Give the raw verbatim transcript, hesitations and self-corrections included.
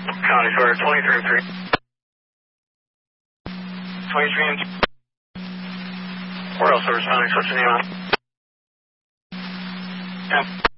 County Sawyer, twenty-three and three. twenty-three and three. Where else are we responding? What's the name on? ten.